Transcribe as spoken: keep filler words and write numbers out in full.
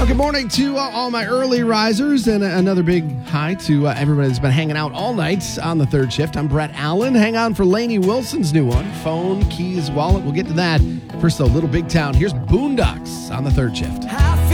Well, good morning to uh, all my early risers, and uh, another big hi to uh, everybody that's been hanging out all night on the third shift. I'm Brett Allen. Hang on for Lainey Wilson's new one, Phone, Keys, Wallet. We'll get to that. First, though, Little Big Town. Here's Boondocks on the third shift.